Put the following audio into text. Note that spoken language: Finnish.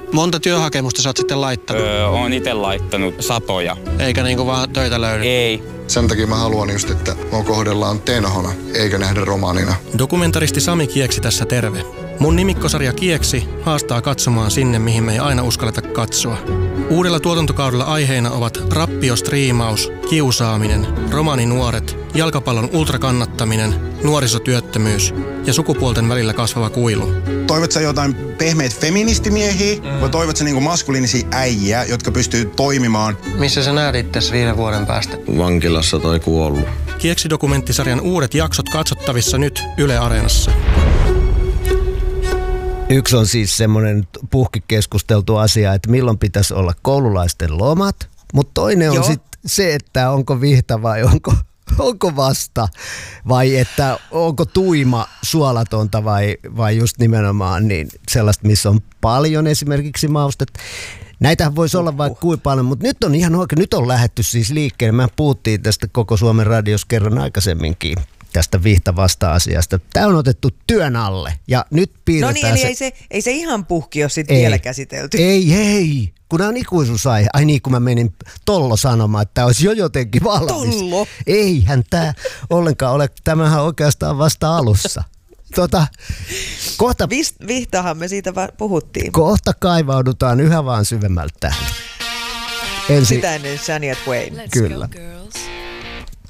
Monta työhakemusta sä oot sitten laittanut? Oon itse laittanut satoja. Eikä niinku vaan töitä löydy? Ei. Sen takia mä haluan just, että mua kohdellaan tenhona, eikä nähdä romaanina. Dokumentaristi Sami Kieksi tässä terve. Mun nimikkosarja Kieksi haastaa katsomaan sinne, mihin me ei aina uskalleta katsoa. Uudella tuotantokaudella aiheina ovat rappiostriimaus, kiusaaminen, romaninuoret, jalkapallon ultrakannattaminen, nuorisotyöttömyys ja sukupuolten välillä kasvava kuilu. Toivot sä jotain pehmeitä feministimiehiä vai toivot sä niinku maskuliinisia äijiä, jotka pystyy toimimaan? Missä sä näet itses 5 vuoden päästä? Vankilassa tai kuollut. Kieksi-dokumenttisarjan uudet jaksot katsottavissa nyt Yle Areenassa. Yksi on siis semmoinen puhkikeskusteltu asia, että milloin pitäisi olla koululaisten lomat, mutta toinen on sitten se, että onko vihta vai onko vasta, vai että onko tuima suolatonta vai just nimenomaan niin sellaista, missä on paljon esimerkiksi maustetta. Näitähän voisi olla vaikka kuinka paljon, mutta nyt on ihan oikein, nyt on lähdetty siis liikkeelle. Mä puhuttiin tästä koko Suomen radiossa kerran aikaisemminkin, tästä vihta vasta-asiasta. Tämä on otettu työn alle ja nyt piirretään no niin, eli ei se ihan puhki ole sitten vielä käsitelty. Ei, kun nämä on ikuisuusaihe. Ai niin, kun mä menin Tollo sanomaan, että tämä olisi jo jotenkin valmis. Tollo? Eihän tämä ollenkaan ole, tämähän oikeastaan vasta alussa. Kohta, Vihtahan me siitä puhuttiin. Kohta kaivaudutaan yhä vaan syvemmältä tähän. Sitä ennen Shania Twain. Kyllä. Let's go, girls.